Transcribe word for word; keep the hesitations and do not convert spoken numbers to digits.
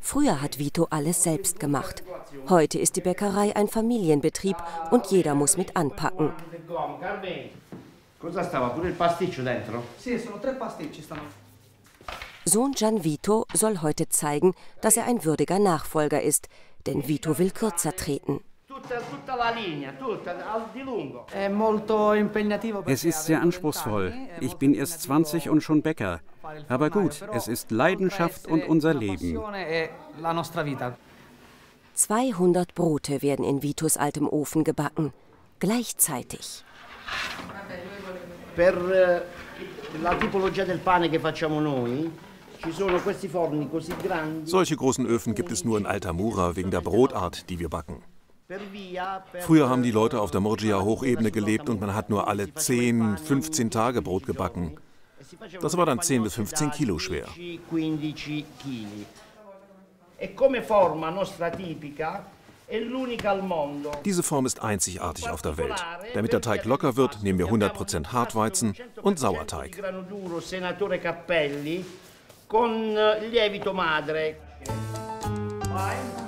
Früher hat Vito alles selbst gemacht. Heute ist die Bäckerei ein Familienbetrieb und jeder muss mit anpacken. Sohn Gian Vito soll heute zeigen, dass er ein würdiger Nachfolger ist, denn Vito will kürzer treten. Es ist sehr anspruchsvoll. Ich bin erst zwanzig und schon Bäcker. Aber gut, es ist Leidenschaft und unser Leben. zweihundert Brote werden in Vitos altem Ofen gebacken, gleichzeitig. Per la tipologia del pane che facciamo noi, ci sono questi forni così grandi. Solche großen Öfen gibt es nur in Altamura wegen der Brotart, die wir backen. Früher haben die Leute auf der Murgia-Hochebene gelebt und man hat nur alle zehn, fünfzehn Tage Brot gebacken. Das war dann zehn bis fünfzehn Kilo schwer. Diese Form ist einzigartig auf der Welt. Damit der Teig locker wird, nehmen wir hundert Prozent Hartweizen und Sauerteig. Con lievito madre.